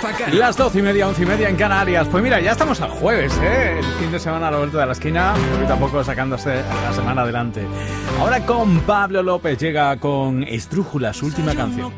bacana. Las 12:30, 11:30 en Canarias. Pues mira, ya estamos al jueves, ¿eh? El fin de semana a la vuelta de la esquina, poquito a poco sacándose la semana adelante. Ahora con Pablo López llega con Estrújula, su última canción.